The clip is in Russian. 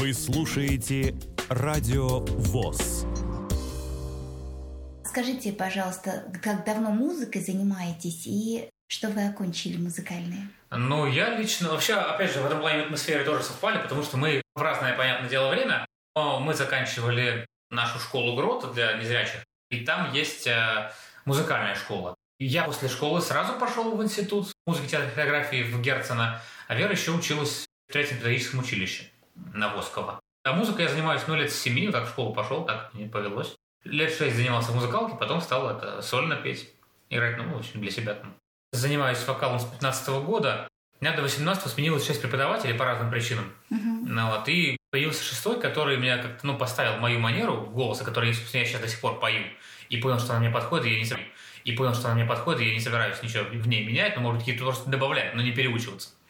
Вы слушаете Радио ВОС. Скажите, пожалуйста, как давно музыкой занимаетесь и что вы окончили музыкальное? Ну, я лично... Вообще, опять же, в этом плане атмосферы тоже совпали, потому что мы в разное, понятное дело, время. Но мы заканчивали нашу школу ГРОТа для незрячих, и там есть музыкальная школа. Я после школы сразу пошел в институт музыки, театра и хореографии в Герцена, а Вера еще училась в Третьем педагогическом училище на Воскова. А музыкой я занимаюсь, лет с 7, так в школу пошел, так мне повелось. Лет 6 занимался в музыкалке, потом стал сольно петь, играть, в общем, для себя там. Занимаюсь вокалом с 15 года. У меня до 18 сменилось 6 преподавателей по разным причинам. И появился 6-й, который меня как-то поставил мою манеру голоса, который я сейчас до сих пор пою. И понял, что она мне подходит, и я не собираюсь ничего в ней менять, но, может быть, какие-то просто добавлять, но не переучиваться.